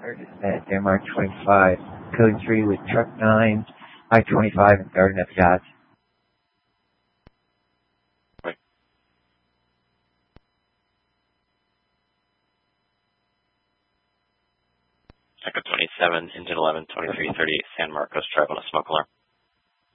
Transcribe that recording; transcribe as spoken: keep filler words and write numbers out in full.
at Denmark twenty-five, code three with truck nine, I twenty-five and Garden F. Yachts. Right. Echo twenty-seven, engine eleven, twenty-three thirty-eight, San Marcos, drive on a smoke alarm.